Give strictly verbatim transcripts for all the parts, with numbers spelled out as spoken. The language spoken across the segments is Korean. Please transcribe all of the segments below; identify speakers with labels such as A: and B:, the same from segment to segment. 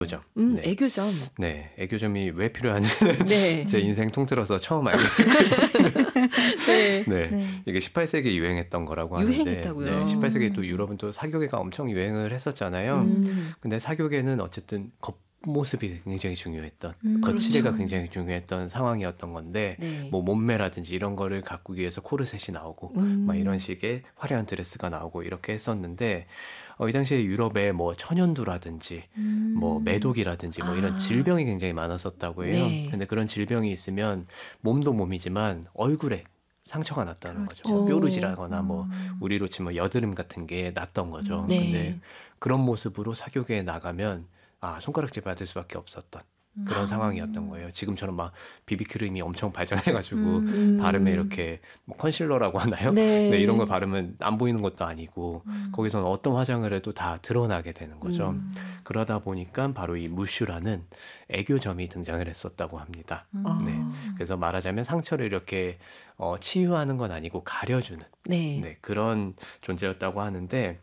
A: 애교점.
B: 음,
A: 네.
B: 애교점.
A: 네, 애교점이 왜 필요한지는
B: 네.
A: 제 인생 통틀어서 처음 알게 됐어요.
B: 네.
A: 네.
C: 네.
A: 이게 십팔 세기에 유행했던 거라고 하는데
B: 유행했다고요?
A: 네, 십팔 세기에 또 유럽은 또 사교계가 엄청 유행을 했었잖아요.
B: 음.
A: 근데 사교계는 어쨌든 겉모습이 굉장히 중요했던
C: 음,
A: 거치대가
B: 그렇죠.
A: 굉장히 중요했던 상황이었던 건데
B: 네.
A: 뭐 몸매라든지 이런 거를 가꾸기 위해서 코르셋이 나오고
B: 음.
A: 막 이런 식의 화려한 드레스가 나오고 이렇게 했었는데 어, 이 당시에 유럽에 뭐 천연두라든지
C: 음.
A: 뭐 매독이라든지 뭐 이런
B: 아.
A: 질병이 굉장히 많았었다고 해요.
B: 네.
A: 근데 그런 질병이 있으면 몸도 몸이지만 얼굴에 상처가 났다는
C: 그렇죠.
A: 거죠.
B: 오.
A: 뾰루지라거나 뭐
C: 음.
A: 우리로 치면 여드름 같은 게 났던 거죠.
B: 네.
A: 근데 그런 모습으로 사교계에 나가면 아 손가락질 받을 수밖에 없었던 그런
B: 아.
A: 상황이었던 거예요. 지금처럼 막 비비크림이 엄청 발전해가지고
C: 음.
A: 바르면 이렇게 뭐 컨실러라고 하나요?
B: 네.
A: 네, 이런 걸 바르면 안 보이는 것도 아니고
C: 음.
A: 거기서는 어떤 화장을 해도 다 드러나게 되는 거죠.
B: 음.
A: 그러다 보니까 바로 이 무슈라는 애교점이 등장을 했었다고 합니다.
C: 음.
B: 아.
A: 네. 그래서 말하자면 상처를 이렇게 어, 치유하는 건 아니고 가려주는
B: 네.
A: 네, 그런 존재였다고 하는데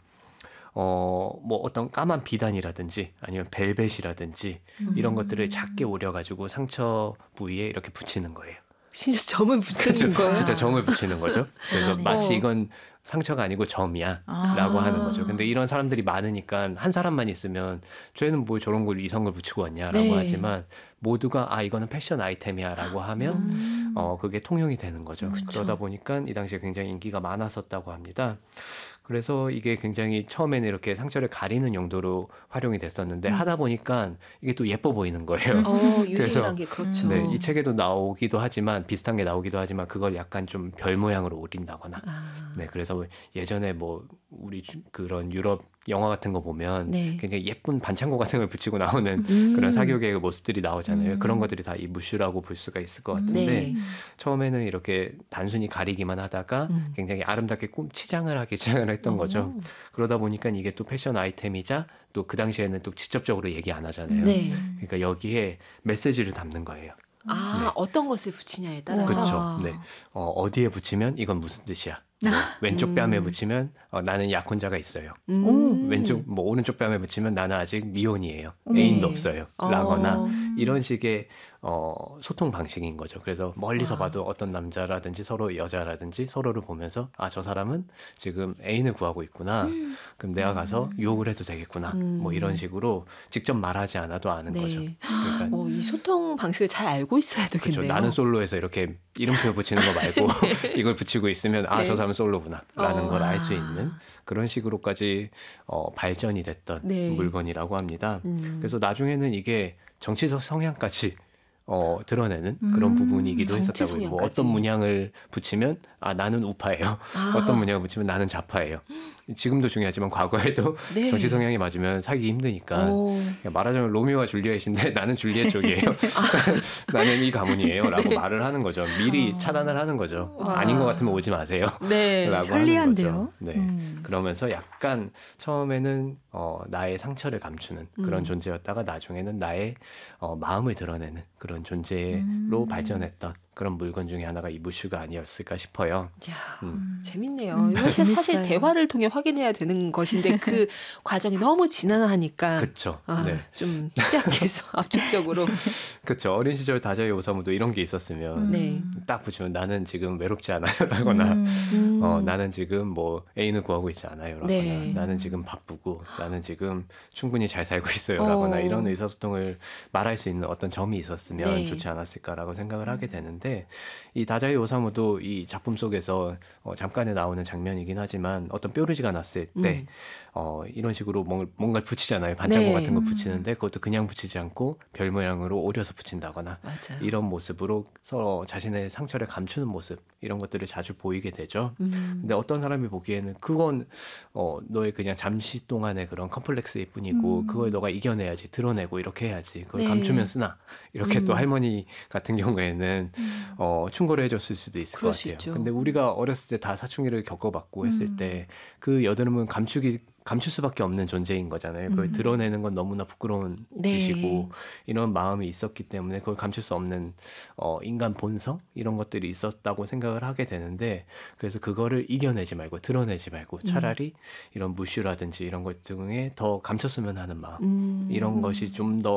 A: 어, 뭐 어떤 까만 비단이라든지 아니면 벨벳이라든지 이런 것들을 작게 오려가지고 상처 부위에 이렇게 붙이는 거예요.
B: 진짜 점을 붙이는 거예요?
A: 진짜 점을 붙이는 거죠. 그래서
C: 아, 네.
A: 마치
B: 어.
A: 이건 상처가 아니고 점이야
C: 아.
A: 라고 하는 거죠. 근데 이런 사람들이 많으니까 한 사람만 있으면 쟤는 뭐 저런 걸 이성을 붙이고 왔냐라고
B: 네.
A: 하지만 모두가 아 이거는 패션 아이템이야 라고 하면
C: 음.
A: 어 그게 통용이 되는 거죠.
B: 그쵸.
A: 그러다 보니까 이 당시에 굉장히 인기가 많았었다고 합니다. 그래서 이게 굉장히 처음에는 이렇게 상처를 가리는 용도로 활용이 됐었는데
B: 음.
A: 하다 보니까 이게 또 예뻐 보이는 거예요.
B: 어,
A: 그래서-
B: 유행이란 게 그렇죠.
A: 네, 이 책에도 나오기도 하지만 비슷한 게 나오기도 하지만 그걸 약간 좀 별 모양으로 오린다거나
B: 아.
A: 네, 그래서 예전에 뭐 우리 주- 그런 유럽 영화 같은 거 보면
B: 네.
A: 굉장히 예쁜 반창고 같은 걸 붙이고 나오는
B: 음.
A: 그런 사교계의 모습들이 나오잖아요.
C: 음.
A: 그런 것들이 다 이 무슈라고 볼 수가 있을 것 같은데
B: 네.
A: 처음에는 이렇게 단순히 가리기만 하다가
B: 음.
A: 굉장히 아름답게 꿈 치장을 하기 시작을 했던 거죠.
B: 오.
A: 그러다 보니까 이게 또 패션 아이템이자 또 그 당시에는 또 직접적으로 얘기 안 하잖아요.
B: 네.
A: 그러니까 여기에 메시지를 담는 거예요.
B: 아,
A: 네.
B: 어떤 것을 붙이냐에 따라서.
A: 그렇죠.
C: 와.
A: 네. 어, 어디에 붙이면 이건 무슨 뜻이야. 뭐 왼쪽 뺨에
B: 음.
A: 붙이면 어, 나는 약혼자가 있어요.
B: 음.
A: 왼쪽 뭐 오른쪽 뺨에 붙이면 나는 아직 미혼이에요.
C: 네.
A: 애인도 없어요. 라거나
B: 어.
A: 이런 식의 어, 소통 방식인 거죠. 그래서 멀리서
B: 아.
A: 봐도 어떤 남자라든지 서로 여자라든지 서로를 보면서 아, 저 사람은 지금 애인을 구하고 있구나. 그럼 내가 가서 유혹을 해도 되겠구나.
B: 음.
A: 뭐 이런 식으로 직접 말하지 않아도 아는
B: 네.
A: 거죠. 그러니까
B: 어, 이 소통 방식을 잘 알고 있어야
A: 그렇죠.
B: 되겠네요.
A: 나는 솔로에서 이렇게 이름표 붙이는 거 말고 이걸 붙이고 있으면 아,
B: 네.
A: 저 사람은 솔로구나 라는
B: 어.
A: 걸 알 수
B: 아.
A: 있는 그런 식으로까지 어, 발전이 됐던
B: 네.
A: 물건이라고 합니다.
B: 음.
A: 그래서 나중에는 이게 정치적 성향까지 어, 드러내는 그런
C: 음,
A: 부분이기도
B: 정치
A: 했었다고 해요. 뭐
B: 성향까지.
A: 어떤 문양을 붙이면 아 나는 우파예요.
B: 아.
A: 어떤 문양을 붙이면 나는 좌파예요. 지금도 중요하지만 과거에도
B: 네.
A: 정치 성향이 맞으면 사기 힘드니까
B: 오.
A: 그냥 말하자면 로미오와 줄리엣인데 나는 줄리엣 쪽이에요.
B: 아.
A: 나는 이 가문이에요. 라고
B: 네.
A: 말을 하는 거죠. 미리 차단을 하는 거죠.
B: 와.
A: 아닌 것 같으면 오지 마세요.
B: 네.
A: 라고
C: 편리한데요.
A: 하는 거죠. 네.
C: 음.
A: 그러면서 약간 처음에는 어, 나의 상처를 감추는 그런
B: 음.
A: 존재였다가 나중에는 나의 어, 마음을 드러내는 그런 존재로
C: 음.
A: 발전했던 그런 물건 중에 하나가 이 무슈가 아니었을까 싶어요.
B: 야,
A: 음.
B: 재밌네요.
C: 음,
B: 이건 사실, 사실
C: 재밌어요.
B: 대화를 통해 확인해야 되는 것인데 그 과정이 너무 지난하니까
A: 그쵸.
B: 아,
A: 네.
B: 좀 특이해서 압축적으로.
A: 그쵸. 어린 시절 다자이 오사무도 이런 게 있었으면
B: 네.
A: 딱 붙이면 나는 지금 외롭지 않아요. 라거나
C: 음.
B: 음.
A: 어, 나는 지금 뭐 애인을 구하고 있지 않아요. 라거나
B: 네.
A: 나는 지금 바쁘고 나는 지금 충분히 잘 살고 있어요. 라거나
B: 어.
A: 이런 의사소통을 말할 수 있는 어떤 점이 있었으면
B: 네.
A: 좋지 않았을까라고 생각을 하게 되는데 이 다자이 오사무도 이 작품 속에서 어, 잠깐에 나오는 장면이긴 하지만 어떤 뾰루지가 났을 때
B: 음.
A: 어, 이런 식으로 뭔- 뭔가를 붙이잖아요. 반창고
B: 네.
A: 같은 거
C: 음.
A: 붙이는데 그것도 그냥 붙이지 않고 별 모양으로 오려서 붙인다거나
B: 맞아요.
A: 이런 모습으로 서로 자신의 상처를 감추는 모습 이런 것들을 자주 보이게 되죠.
B: 음.
A: 근데 어떤 사람이 보기에는 그건 어, 너의 그냥 잠시 동안의 그런 컴플렉스일 뿐이고
C: 음.
A: 그걸 너가 이겨내야지 드러내고 이렇게 해야지 그걸
B: 네.
A: 감추면 쓰나 이렇게
B: 음.
A: 또 할머니 같은 경우에는
C: 음.
A: 어, 충고를 해줬을 수도 있을
B: 그럴
A: 것
B: 수
A: 같아요.
B: 있죠.
A: 근데 우리가 어렸을 때 다 사춘기를 겪어봤고 했을
C: 음.
A: 때 그 여드름은 감추기 감출 수밖에 없는 존재인 거잖아요. 그걸
B: 음.
A: 드러내는 건 너무나 부끄러운
B: 네.
A: 짓이고 이런 마음이 있었기 때문에 그걸 감출 수 없는 어, 인간 본성 이런 것들이 있었다고 생각을 하게 되는데 그래서 그거를 이겨내지 말고 드러내지 말고 차라리 이런 무슈라든지 이런 것 등에 더 감췄으면 하는 마음
B: 음.
A: 이런 것이 좀 더